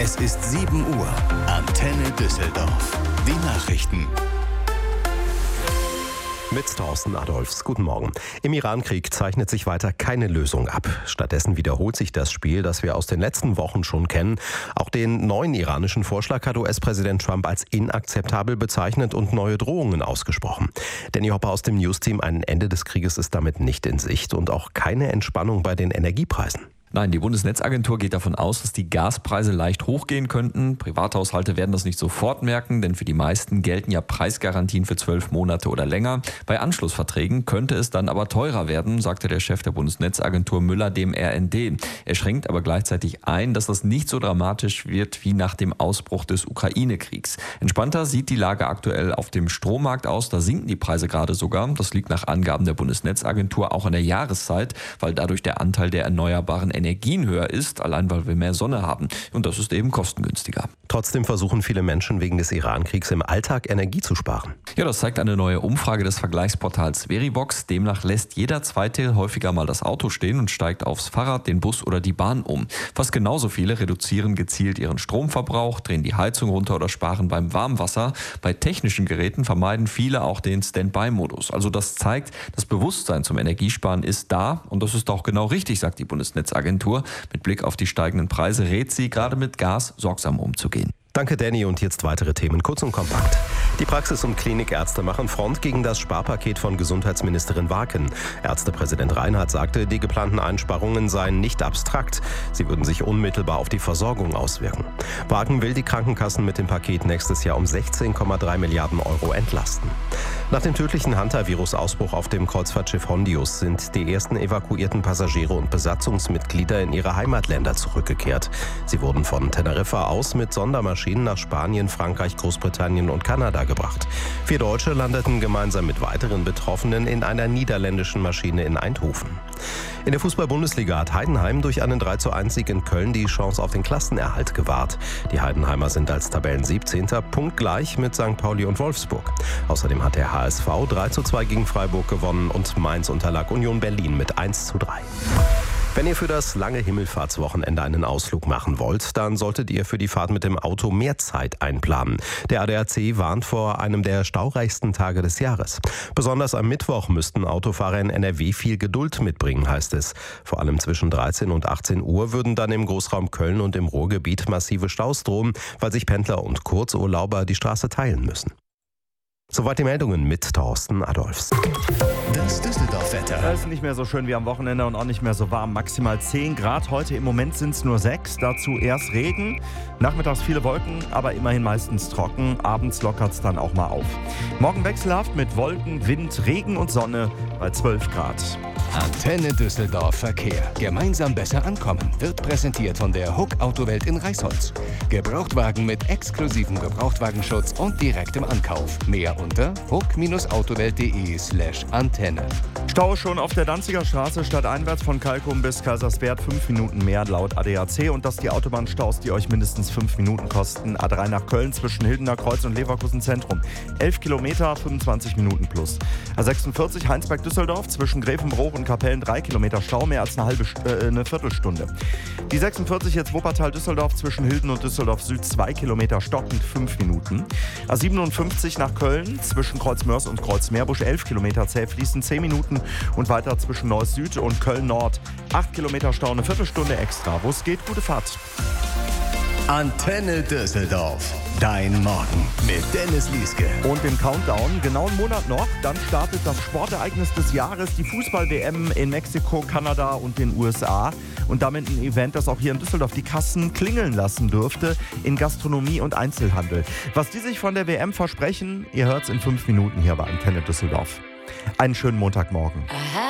Es ist 7 Uhr. Antenne Düsseldorf. Die Nachrichten. Mit Thorsten Adolfs. Guten Morgen. Im Iran-Krieg zeichnet sich weiter keine Lösung ab. Stattdessen wiederholt sich das Spiel, das wir aus den letzten Wochen schon kennen. Auch den neuen iranischen Vorschlag hat US-Präsident Trump als inakzeptabel bezeichnet und neue Drohungen ausgesprochen. Danny Hopper aus dem News-Team: Ein Ende des Krieges ist damit nicht in Sicht und auch keine Entspannung bei den Energiepreisen. Nein, die Bundesnetzagentur geht davon aus, dass die Gaspreise leicht hochgehen könnten. Privathaushalte werden das nicht sofort merken, denn für die meisten gelten ja Preisgarantien für 12 Monate oder länger. Bei Anschlussverträgen könnte es dann aber teurer werden, sagte der Chef der Bundesnetzagentur Müller dem RND. Er schränkt aber gleichzeitig ein, dass das nicht so dramatisch wird wie nach dem Ausbruch des Ukraine-Kriegs. Entspannter sieht die Lage aktuell auf dem Strommarkt aus. Da sinken die Preise gerade sogar. Das liegt nach Angaben der Bundesnetzagentur auch an der Jahreszeit, weil dadurch der Anteil der erneuerbaren Energien höher ist, allein weil wir mehr Sonne haben. Und das ist eben kostengünstiger. Trotzdem versuchen viele Menschen wegen des Iran-Kriegs im Alltag Energie zu sparen. Ja, das zeigt eine neue Umfrage des Vergleichsportals Verivox. Demnach lässt jeder Zweite häufiger mal das Auto stehen und steigt aufs Fahrrad, den Bus oder die Bahn um. Fast genauso viele reduzieren gezielt ihren Stromverbrauch, drehen die Heizung runter oder sparen beim Warmwasser. Bei technischen Geräten vermeiden viele auch den Standby-Modus. Also das zeigt, das Bewusstsein zum Energiesparen ist da und das ist auch genau richtig, sagt die Bundesnetzagentur. Mit Blick auf die steigenden Preise rät sie, gerade mit Gas sorgsam umzugehen. Danke, Danny. Und jetzt weitere Themen, kurz und kompakt. Die Praxis- und Klinikärzte machen Front gegen das Sparpaket von Gesundheitsministerin Waken. Ärztepräsident Reinhardt sagte, die geplanten Einsparungen seien nicht abstrakt. Sie würden sich unmittelbar auf die Versorgung auswirken. Waken will die Krankenkassen mit dem Paket nächstes Jahr um 16,3 Milliarden Euro entlasten. Nach dem tödlichen Hantavirus-Ausbruch auf dem Kreuzfahrtschiff Hondius sind die ersten evakuierten Passagiere und Besatzungsmitglieder in ihre Heimatländer zurückgekehrt. Sie wurden von Teneriffa aus mit Sondermaschinen nach Spanien, Frankreich, Großbritannien und Kanada gebracht. 4 Deutsche landeten gemeinsam mit weiteren Betroffenen in einer niederländischen Maschine in Eindhoven. In der Fußball-Bundesliga hat Heidenheim durch einen 3:1-Sieg in Köln die Chance auf den Klassenerhalt gewahrt. Die Heidenheimer sind als Tabellen-17. punktgleich mit St. Pauli und Wolfsburg. Außerdem hat der HSV 3:2 gegen Freiburg gewonnen und Mainz unterlag Union Berlin mit 1:3. Wenn ihr für das lange Himmelfahrtswochenende einen Ausflug machen wollt, dann solltet ihr für die Fahrt mit dem Auto mehr Zeit einplanen. Der ADAC warnt vor einem der staureichsten Tage des Jahres. Besonders am Mittwoch müssten Autofahrer in NRW viel Geduld mitbringen, heißt es. Vor allem zwischen 13 und 18 Uhr würden dann im Großraum Köln und im Ruhrgebiet massive Staus drohen, weil sich Pendler und Kurzurlauber die Straße teilen müssen. Soweit die Meldungen mit Thorsten Adolfs. Das Düsseldorf-Wetter. Es ist nicht mehr so schön wie am Wochenende und auch nicht mehr so warm. Maximal 10 Grad. Heute im Moment sind es nur 6. Dazu erst Regen. Nachmittags viele Wolken, aber immerhin meistens trocken. Abends lockert es dann auch mal auf. Morgen wechselhaft mit Wolken, Wind, Regen und Sonne bei 12 Grad. Antenne Düsseldorf Verkehr. Gemeinsam besser ankommen. Wird präsentiert von der Huck Autowelt in Reisholz. Gebrauchtwagen mit exklusivem Gebrauchtwagenschutz und direktem Ankauf. Mehr unter huck-autowelt.de/Antenne. Stau schon auf der Danziger Straße stadteinwärts von Kalkum bis Kaiserswerth 5 Minuten mehr laut ADAC. Und das die Autobahnstaus, die euch mindestens 5 Minuten kosten. A3 nach Köln zwischen Hildener Kreuz und Leverkusen Zentrum. 11 Kilometer, 25 Minuten plus. A46 Heinsberg-Düsseldorf zwischen Grevenbroich und Kapellen 3 Kilometer Stau, mehr als eine Viertelstunde. Die 46 jetzt Wuppertal-Düsseldorf zwischen Hilden und Düsseldorf Süd 2 Kilometer stockend 5 Minuten. A57 nach Köln zwischen Kreuzmörs und Kreuzmeerbusch 11 Kilometer zäh fließen 10 Minuten und weiter zwischen Neuss Süd und Köln Nord 8 Kilometer Stau, eine Viertelstunde extra. Wo es geht, gute Fahrt. Antenne Düsseldorf. Dein Morgen mit Dennis Lieske. Und im Countdown, genau einen Monat noch, dann startet das Sportereignis des Jahres, die Fußball-WM in Mexiko, Kanada und den USA. Und damit ein Event, das auch hier in Düsseldorf die Kassen klingeln lassen dürfte in Gastronomie und Einzelhandel. Was die sich von der WM versprechen, ihr hört es in 5 Minuten hier bei Antenne Düsseldorf. Einen schönen Montagmorgen.